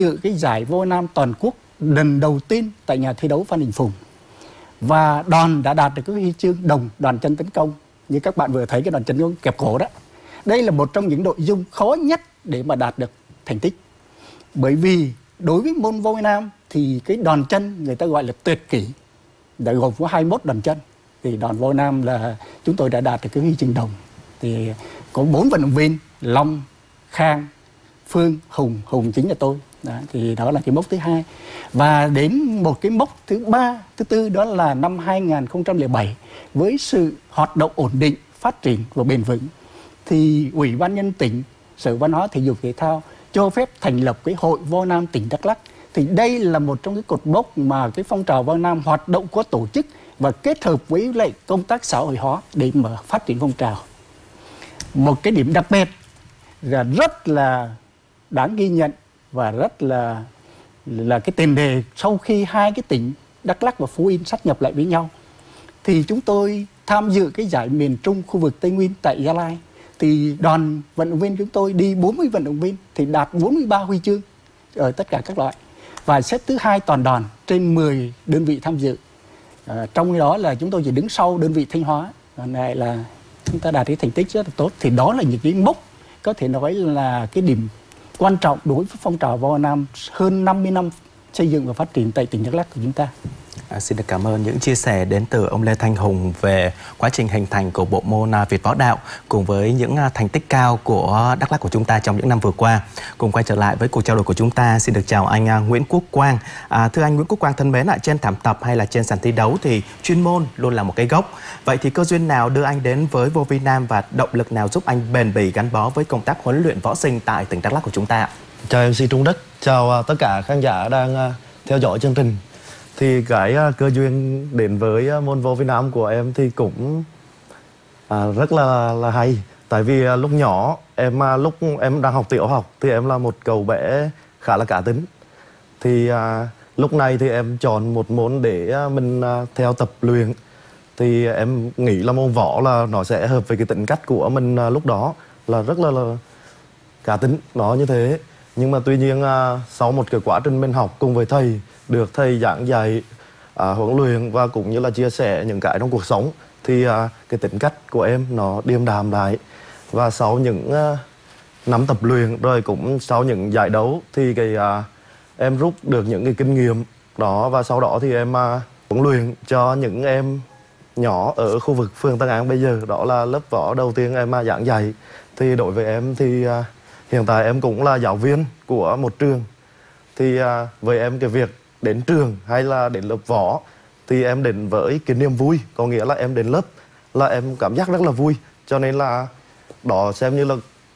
dự cái giải vô nam toàn quốc lần đầu tiên tại nhà thi đấu Phan Đình Phùng, và đoàn đã đạt được cái huy chương đồng đoàn chân tấn công như các bạn vừa thấy cái đoàn chân tấn công kẹp cổ đó. Đây là một trong những nội dung khó nhất để mà đạt được thành tích, bởi vì đối với môn vô nam thì cái đòn chân người ta gọi là tuyệt kỷ, đã gồm có 21 đòn chân. Thì đoàn vô nam là chúng tôi đã đạt được cái huy chương đồng. Thì có 4 vận động viên: Long, Khang, Phương, Hùng chính là tôi. Thì đó là cái mốc thứ hai. Và đến một cái mốc thứ tư đó là năm 2007, với sự hoạt động ổn định, phát triển và bền vững, thì Ủy ban nhân tỉnh, Sở Văn hóa Thể dục Thể thao cho phép thành lập cái Hội Vô Nam tỉnh Đắk Lắk. Thì đây là một trong cái cột mốc mà cái phong trào Vô Nam hoạt động có tổ chức và kết hợp với lại công tác xã hội hóa để mà phát triển phong trào. Một cái điểm đặc biệt là rất là đáng ghi nhận và rất là cái tiền đề sau khi hai cái tỉnh Đắk Lắk và Phú Yên sát nhập lại với nhau, thì chúng tôi tham dự cái giải miền Trung khu vực Tây Nguyên tại Gia Lai. Thì đoàn vận động viên chúng tôi đi 40 vận động viên thì đạt 43 huy chương ở tất cả các loại, và xếp thứ 2 toàn đoàn trên 10 đơn vị tham dự. Trong đó là chúng tôi chỉ đứng sau đơn vị Thanh Hóa, này là chúng ta đạt cái thành tích rất là tốt. Thì đó là những cái mốc có thể nói là cái điểm quan trọng đối với phong trào Vô Nam hơn 50 năm xây dựng và phát triển tại tỉnh Đắk Lắk của chúng ta. Xin được cảm ơn những chia sẻ đến từ ông Lê Thanh Hùng về quá trình hình thành của bộ môn Việt võ đạo cùng với những thành tích cao của Đắk Lắk của chúng ta trong những năm vừa qua. Cùng quay trở lại với cuộc trao đổi của chúng ta, xin được chào anh Nguyễn Quốc Quang. Thưa anh Nguyễn Quốc Quang thân mến, trên thảm tập hay là trên sàn thi đấu thì chuyên môn luôn là một cái gốc. Vậy thì cơ duyên nào đưa anh đến với Vô Vi Nam và động lực nào giúp anh bền bỉ gắn bó với công tác huấn luyện võ sinh tại tỉnh Đắk Lắk của chúng ta? Chào MC Trung Đức, chào tất cả khán giả đang theo dõi chương trình. Thì cái cơ duyên đến với môn vô Vi Nam của em thì cũng rất là hay. Tại vì lúc nhỏ lúc em đang học tiểu học thì em là một cậu bé khá là cá tính. Thì lúc này thì em chọn một môn để mình theo tập luyện. Thì em nghĩ là môn võ là nó sẽ hợp với cái tính cách của mình lúc đó, là rất là cá tính, nó như thế. Nhưng mà tuy nhiên sau một cái quá trình mình học cùng với thầy, được thầy giảng dạy, huấn luyện và cũng như là chia sẻ những cái trong cuộc sống, thì cái tính cách của em nó điềm đạm lại. Và sau những năm tập luyện rồi cũng sau những giải đấu thì em rút được những cái kinh nghiệm đó, và sau đó thì em huấn luyện cho những em nhỏ ở khu vực phường Tân An bây giờ. Đó là lớp võ đầu tiên em giảng dạy. Thì đối với em thì hiện tại em cũng là giáo viên của một trường. Thì với em cái việc đến trường hay là đến lớp võ thì em đến với cái niềm vui, có nghĩa là em đến lớp là em cảm giác rất là vui, cho nên là đó xem như là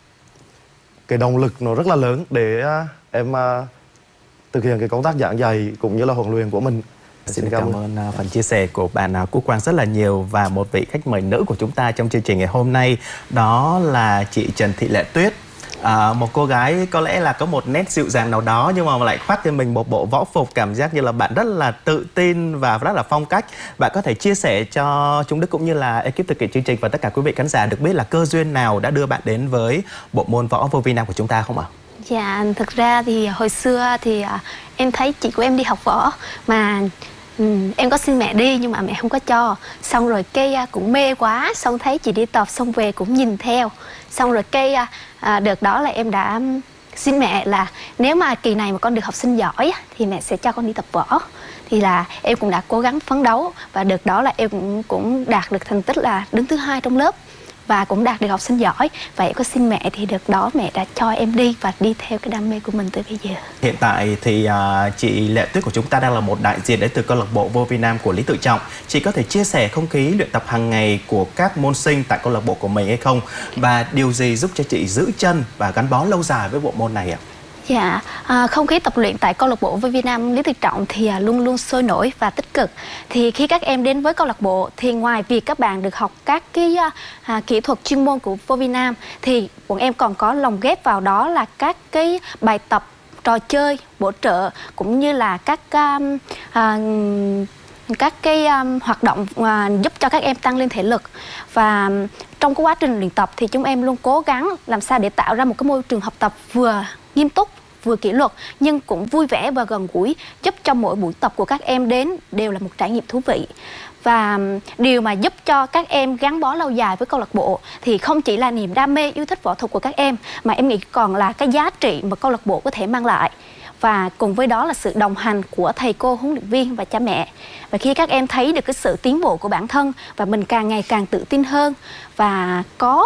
cái động lực nó rất là lớn để em thực hiện cái công tác giảng dạy cũng như là huấn luyện của mình. Xin cảm ơn phần chia sẻ của bạn Quốc Quang rất là nhiều. Và một vị khách mời nữ của chúng ta trong chương trình ngày hôm nay đó là chị Trần Thị Lệ Tuyết. Một cô gái có lẽ là có một nét dịu dàng nào đó nhưng mà lại khoác trên mình một bộ võ phục, cảm giác như là bạn rất là tự tin và rất là phong cách. Bạn có thể chia sẻ cho Trung Đức cũng như là ekip thực hiện chương trình và tất cả quý vị khán giả được biết là cơ duyên nào đã đưa bạn đến với bộ môn võ Vô Vi Nam của chúng ta không ạ? Dạ, thực ra thì hồi xưa thì em thấy chị của em đi học võ mà em có xin mẹ đi nhưng mà mẹ không có cho. Xong rồi cây cũng mê quá, xong thấy chị đi tập xong về cũng nhìn theo. Xong rồi cây đợt đó là em đã xin mẹ là nếu mà kỳ này mà con được học sinh giỏi thì mẹ sẽ cho con đi tập võ. Thì là em cũng đã cố gắng phấn đấu và đợt đó là em cũng đạt được thành tích là đứng thứ 2 trong lớp và cũng đạt được học sinh giỏi. Và em có xin mẹ thì đợt đó mẹ đã cho em đi và đi theo cái đam mê của mình tới bây giờ. Hiện tại thì chị Lệ Tuyết của chúng ta đang là một đại diện đến từ câu lạc bộ Vô Vi Nam của Lý Tự Trọng. Chị có thể chia sẻ không khí luyện tập hàng ngày của các môn sinh tại câu lạc bộ của mình hay không? Và điều gì giúp cho chị giữ chân và gắn bó lâu dài với bộ môn này ạ? Dạ, không khí tập luyện tại câu lạc bộ Vô Vi Nam Lý Tự Trọng thì luôn luôn sôi nổi và tích cực. Thì khi các em đến với câu lạc bộ thì ngoài việc các bạn được học các cái kỹ thuật chuyên môn của Vô Vi Nam thì bọn em còn có lồng ghép vào đó là các cái bài tập, trò chơi, bổ trợ cũng như là các cái hoạt động giúp cho các em tăng lên thể lực. Và trong cái quá trình luyện tập thì chúng em luôn cố gắng làm sao để tạo ra một cái môi trường học tập vừa nghiêm túc vừa kỷ luật nhưng cũng vui vẻ và gần gũi, giúp cho mỗi buổi tập của các em đến đều là một trải nghiệm thú vị. Và điều mà giúp cho các em gắn bó lâu dài với câu lạc bộ thì không chỉ là niềm đam mê yêu thích võ thuật của các em, mà em nghĩ còn là cái giá trị mà câu lạc bộ có thể mang lại. Và cùng với đó là sự đồng hành của thầy cô, huấn luyện viên và cha mẹ. Và khi các em thấy được cái sự tiến bộ của bản thân và mình càng ngày càng tự tin hơn và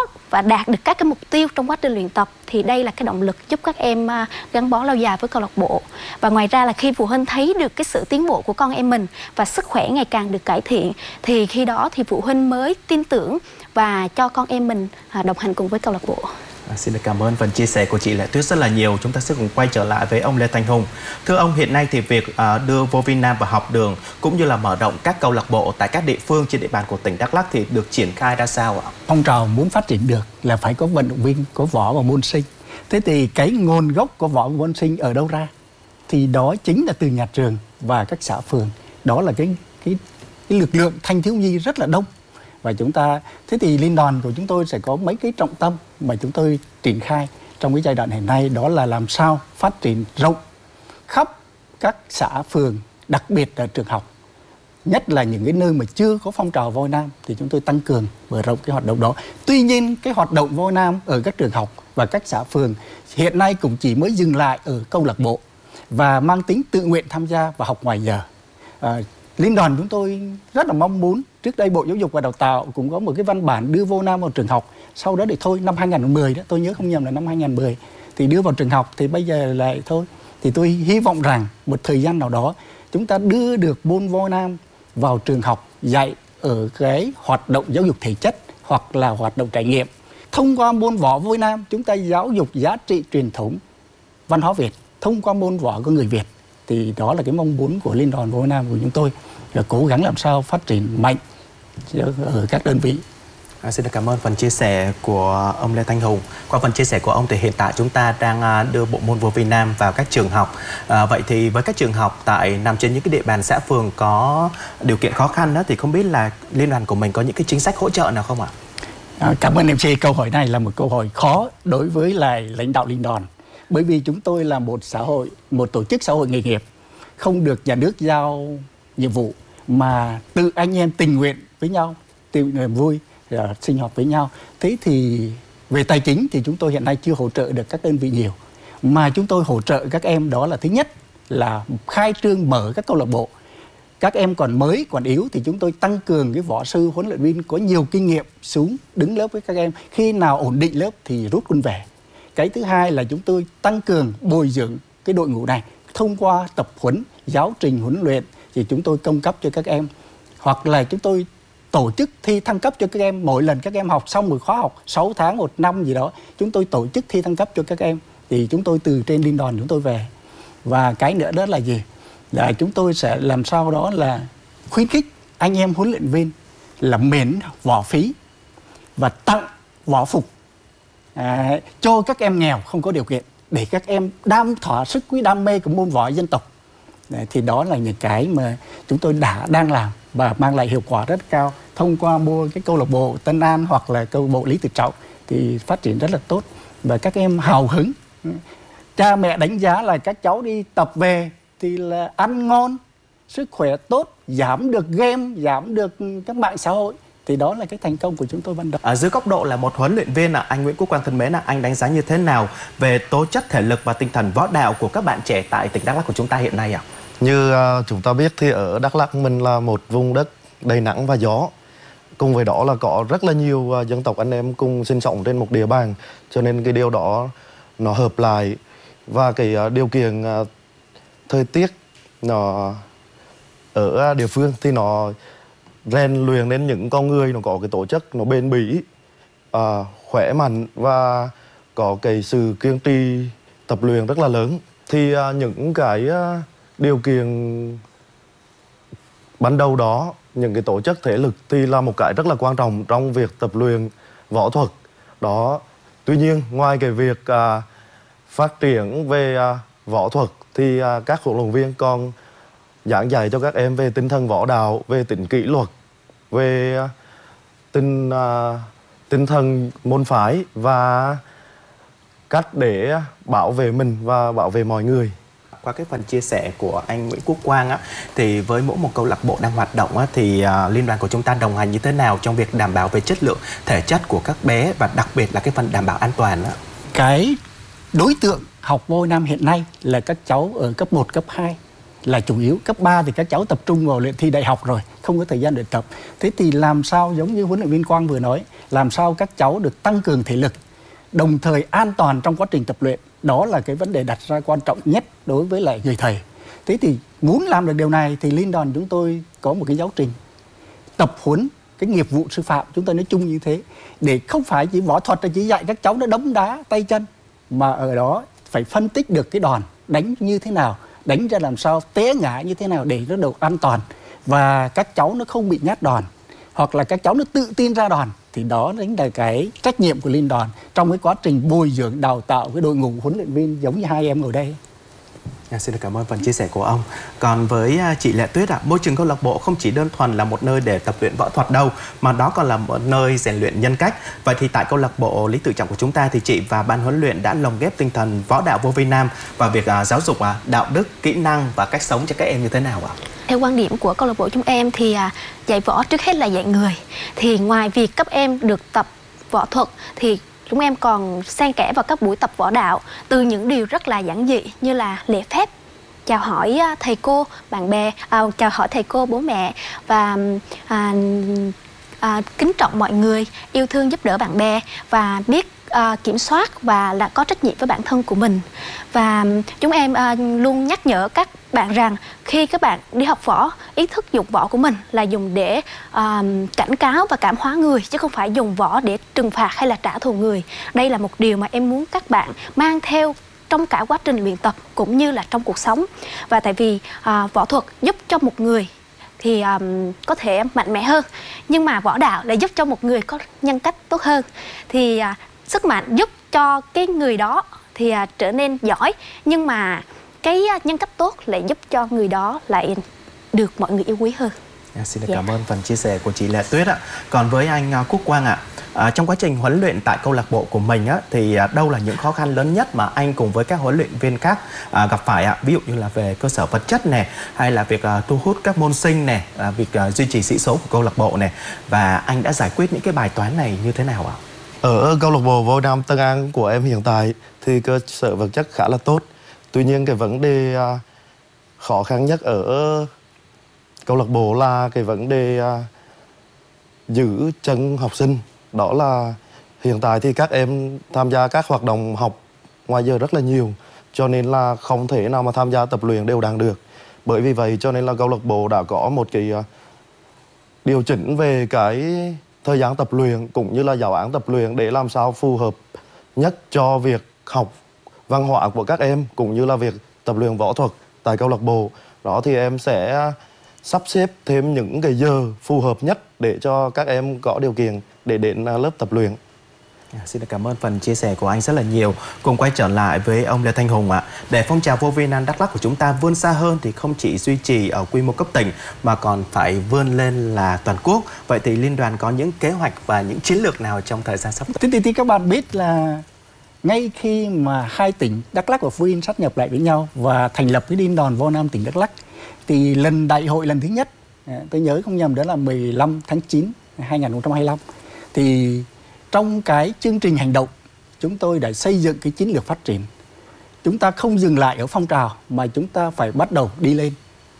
đạt được các cái mục tiêu trong quá trình luyện tập, thì đây là cái động lực giúp các em gắn bó lâu dài với câu lạc bộ. Và ngoài ra là khi phụ huynh thấy được cái sự tiến bộ của con em mình và sức khỏe ngày càng được cải thiện, thì khi đó thì phụ huynh mới tin tưởng và cho con em mình đồng hành cùng với câu lạc bộ. Xin được cảm ơn phần chia sẻ của chị Lệ Tuyết rất là nhiều. Chúng ta sẽ cùng quay trở lại với ông Lê Thanh Hùng. Thưa ông, hiện nay thì việc đưa vô vi nam vào học đường cũng như là mở rộng các câu lạc bộ tại các địa phương trên địa bàn của tỉnh Đắk Lắk thì được triển khai ra sao ạ? Phong trào muốn phát triển được là phải có vận động viên, có võ và môn sinh. Thế thì cái nguồn gốc của võ và môn sinh ở đâu ra? Thì đó chính là từ nhà trường và các xã phường. Đó là cái lực lượng thanh thiếu nhi rất là đông. Và thế thì liên đoàn của chúng tôi sẽ có mấy cái trọng tâm mà chúng tôi triển khai trong cái giai đoạn hiện nay, đó là làm sao phát triển rộng khắp các xã phường, đặc biệt là trường học. Nhất là những cái nơi mà chưa có phong trào voi nam thì chúng tôi tăng cường mở rộng cái hoạt động đó. Tuy nhiên cái hoạt động voi nam ở các trường học và các xã phường hiện nay cũng chỉ mới dừng lại ở câu lạc bộ và mang tính tự nguyện tham gia và học ngoài giờ. Liên đoàn chúng tôi rất là mong muốn, trước đây Bộ Giáo dục và Đào tạo cũng có một cái văn bản đưa vô nam vào trường học, sau đó để thôi năm 2010 đó, tôi nhớ không nhầm là năm 2010 thì đưa vào trường học, thì bây giờ lại thôi. Thì tôi hy vọng rằng một thời gian nào đó chúng ta đưa được môn voi nam vào trường học, dạy ở cái hoạt động giáo dục thể chất hoặc là hoạt động trải nghiệm. Thông qua môn võ voi nam chúng ta giáo dục giá trị truyền thống văn hóa Việt thông qua môn võ của người Việt. Thì đó là cái mong muốn của Liên đoàn voi nam của chúng tôi, là cố gắng làm sao phát triển mạnh ở các đơn vị. Xin được cảm ơn phần chia sẻ của ông Lê Thanh Hùng. Qua phần chia sẻ của ông thì hiện tại chúng ta đang đưa bộ môn vô vi nam vào các trường học. Vậy thì với các trường học nằm trên những cái địa bàn xã phường có điều kiện khó khăn đó, thì không biết là liên đoàn của mình có những cái chính sách hỗ trợ nào không ạ? Cảm ơn MC. Câu hỏi này là một câu hỏi khó đối với lại lãnh đạo liên đoàn. Bởi vì chúng tôi là một tổ chức xã hội nghề nghiệp, không được nhà nước giao nhiệm vụ, mà tự anh em tình nguyện với nhau, tự nguyện vui, sinh hoạt với nhau. Thế thì về tài chính thì chúng tôi hiện nay chưa hỗ trợ được các đơn vị nhiều. Mà chúng tôi hỗ trợ các em đó là thứ nhất là khai trương mở các câu lạc bộ. Các em còn mới, còn yếu thì chúng tôi tăng cường cái võ sư, huấn luyện viên có nhiều kinh nghiệm xuống đứng lớp với các em. Khi nào ổn định lớp thì rút quân về. Cái thứ hai là chúng tôi tăng cường bồi dưỡng cái đội ngũ này thông qua tập huấn, giáo trình huấn luyện thì chúng tôi cung cấp cho các em. Hoặc là chúng tôi tổ chức thi thăng cấp cho các em. Mỗi lần các em học xong một khóa học 6 tháng, 1 năm gì đó, chúng tôi tổ chức thi thăng cấp cho các em. Thì chúng tôi từ trên liên đoàn chúng tôi về. Và cái nữa đó là gì? Là chúng tôi sẽ làm sao đó là khuyến khích anh em huấn luyện viên là miễn võ phí và tặng võ phục cho các em nghèo không có điều kiện, để các em thỏa sức với đam mê của môn võ dân tộc. Thì đó là những cái mà chúng tôi đang làm và mang lại hiệu quả rất cao. Thông qua mua cái câu lạc bộ Tân An hoặc là câu lạc bộ Lý Tự Trọng thì phát triển rất là tốt và các em hào hứng. Cha mẹ đánh giá là các cháu đi tập về thì là ăn ngon, sức khỏe tốt, giảm được game, giảm được các mạng xã hội. Thì đó là cái thành công của chúng tôi ban đầu. Dưới góc độ là một huấn luyện viên, anh Nguyễn Quốc Quang thân mến, anh đánh giá như thế nào về tố chất thể lực và tinh thần võ đạo của các bạn trẻ tại tỉnh Đắk Lắk của chúng ta hiện nay ạ? Như chúng ta biết thì ở Đắk Lắk mình là một vùng đất đầy nắng và gió. Cùng với đó là có rất là nhiều dân tộc anh em cùng sinh sống trên một địa bàn. Cho nên cái điều đó nó hợp lại. Và cái điều kiện thời tiết nó ở địa phương thì nó rèn luyện đến những con người nó có cái tố chất nó bền bỉ, khỏe mạnh và có cái sự kiên trì tập luyện rất là lớn. Thì những cái điều kiện ban đầu đó, những cái tố chất thể lực thì là một cái rất là quan trọng trong việc tập luyện võ thuật đó. Tuy nhiên ngoài cái việc phát triển về võ thuật thì các huấn luyện viên còn giảng dạy cho các em về tinh thần võ đạo, về tính kỷ luật, về tinh thần môn phái và cách để bảo vệ mình và bảo vệ mọi người. Qua cái phần chia sẻ của anh Nguyễn Quốc Quang á, thì với mỗi một câu lạc bộ đang hoạt động á, thì liên đoàn của chúng ta đồng hành như thế nào trong việc đảm bảo về chất lượng thể chất của các bé và đặc biệt là cái phần đảm bảo an toàn á? Cái đối tượng học vô Nam hiện nay là các cháu ở cấp 1, cấp 2 là chủ yếu. Cấp 3 thì các cháu tập trung vào luyện thi đại học rồi, không có thời gian luyện tập. Thế thì làm sao, giống như huấn luyện viên Quang vừa nói, làm sao các cháu được tăng cường thể lực, đồng thời an toàn trong quá trình tập luyện. Đó là cái vấn đề đặt ra quan trọng nhất đối với lại người thầy. Thế thì muốn làm được điều này thì liên đoàn chúng tôi có một cái giáo trình tập huấn cái nghiệp vụ sư phạm, chúng tôi nói chung như thế, để không phải chỉ võ thuật là chỉ dạy các cháu nó đấm đá tay chân, mà ở đó phải phân tích được cái đòn đánh như thế nào, đánh ra làm sao, té ngã như thế nào để nó được an toàn, và các cháu nó không bị nhát đòn, hoặc là các cháu nó tự tin ra đòn. Thì đó chính là cái trách nhiệm của liên đoàn trong cái quá trình bồi dưỡng đào tạo cái đội ngũ huấn luyện viên giống như hai em ngồi đây. Xin được cảm ơn phần chia sẻ của ông. Còn với chị Lệ Tuyết ạ, môi trường câu lạc bộ không chỉ đơn thuần là một nơi để tập luyện võ thuật đâu, mà đó còn là một nơi rèn luyện nhân cách. Vậy thì tại câu lạc bộ Lý Tự Trọng của chúng ta thì chị và ban huấn luyện đã lồng ghép tinh thần võ đạo vô vi nam vào việc giáo dục đạo đức, kỹ năng và cách sống cho các em như thế nào ạ? Theo quan điểm của câu lạc bộ chúng em thì dạy võ trước hết là dạy người. Thì ngoài việc các em được tập võ thuật thì chúng em còn xen kẽ vào các buổi tập võ đạo từ những điều rất là giản dị như là lễ phép, chào hỏi thầy cô, bạn bè, chào hỏi thầy cô, bố mẹ, và kính trọng mọi người, yêu thương giúp đỡ bạn bè, và biết kiểm soát và là có trách nhiệm với bản thân của mình. Và chúng em luôn nhắc nhở các bạn rằng khi các bạn đi học võ, ý thức dùng võ của mình là dùng để cảnh cáo và cảm hóa người, chứ không phải dùng võ để trừng phạt hay là trả thù người. Đây là một điều mà em muốn các bạn mang theo trong cả quá trình luyện tập cũng như là trong cuộc sống. Và tại vì võ thuật giúp cho một người thì có thể mạnh mẽ hơn, nhưng mà võ đạo lại giúp cho một người có nhân cách tốt hơn. Thì sức mạnh giúp cho cái người đó thì trở nên giỏi, nhưng mà cái nhân cách tốt lại giúp cho người đó lại được mọi người yêu quý hơn. Xin được cảm ơn phần chia sẻ của chị Lệ Tuyết ạ. Còn với anh Quốc Quang ạ, trong quá trình huấn luyện tại câu lạc bộ của mình á, thì đâu là những khó khăn lớn nhất mà anh cùng với các huấn luyện viên khác gặp phải ạ? Ví dụ như là về cơ sở vật chất này, hay là việc thu hút các môn sinh này, việc duy trì sĩ số của câu lạc bộ này, và anh đã giải quyết những cái bài toán này như thế nào ạ? Ở câu lạc bộ Vô Nam Tân An của em hiện tại thì cơ sở vật chất khá là tốt. Tuy nhiên cái vấn đề khó khăn nhất ở câu lạc bộ là cái vấn đề giữ chân học sinh. Đó là hiện tại thì các em tham gia các hoạt động học ngoài giờ rất là nhiều, cho nên là không thể nào mà tham gia tập luyện đều đặn được. Bởi vì vậy cho nên là câu lạc bộ đã có một cái điều chỉnh về cái thời gian tập luyện cũng như là giáo án tập luyện để làm sao phù hợp nhất cho việc học văn hóa của các em cũng như là việc tập luyện võ thuật tại câu lạc bộ. Đó thì em sẽ sắp xếp thêm những cái giờ phù hợp nhất để cho các em có điều kiện để đến lớp tập luyện. Xin được cảm ơn phần chia sẻ của anh rất là nhiều. Cùng quay trở lại với ông Lê Thanh Hùng ạ. Để phong trào vô vi nam Đắk Lắk của chúng ta vươn xa hơn thì không chỉ duy trì ở quy mô cấp tỉnh mà còn phải vươn lên là toàn quốc. Vậy thì liên đoàn có những kế hoạch và những chiến lược nào trong thời gian sắp tới? Thì các bạn biết là ngay khi mà hai tỉnh Đắk Lắk và Phú Yên sát nhập lại với nhau và thành lập cái Liên đoàn Vô Nam tỉnh Đắk Lắk, thì lần đại hội lần thứ nhất, tôi nhớ không nhầm đó là 15 tháng 9 2025, thì trong cái chương trình hành động chúng tôi đã xây dựng cái chiến lược phát triển. Chúng ta không dừng lại ở phong trào mà chúng ta phải bắt đầu đi lên.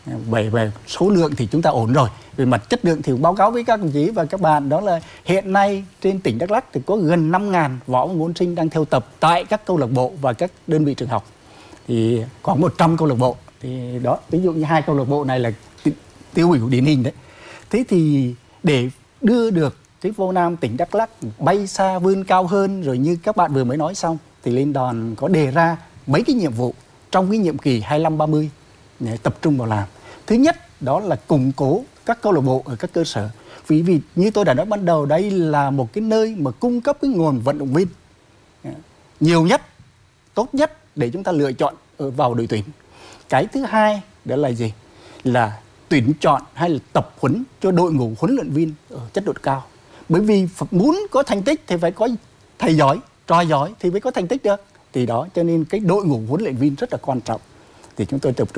Về số lượng thì chúng ta ổn rồi, về mặt chất lượng thì báo cáo với các đồng chí và các bạn đó là hiện nay trên tỉnh Đắk Lắk thì có gần 5.000 võ môn sinh đang theo tập tại các câu lạc bộ và các đơn vị trường học. Thì khoảng 100 câu lạc bộ, thì đó, ví dụ như 2 câu lạc bộ này là tiêu biểu điển hình đấy. Thế thì để đưa được cái Vô Nam tỉnh Đắk Lắk bay xa vươn cao hơn, rồi như các bạn vừa mới nói xong, thì liên đoàn có đề ra mấy cái nhiệm vụ trong cái nhiệm kỳ 25-30 để tập trung vào làm. Thứ nhất đó là củng cố các câu lạc bộ ở các cơ sở. Vì như tôi đã nói ban đầu, đây là một cái nơi mà cung cấp cái nguồn vận động viên nhiều nhất, tốt nhất để chúng ta lựa chọn vào đội tuyển. Cái thứ hai đó là gì? Là tuyển chọn hay là tập huấn cho đội ngũ huấn luyện viên ở chất lượng cao. Bởi vì muốn có thành tích thì phải có thầy giỏi, trò giỏi thì mới có thành tích được. Thì đó, cho nên cái đội ngũ huấn luyện viên rất là quan trọng. Thì chúng tôi tập trung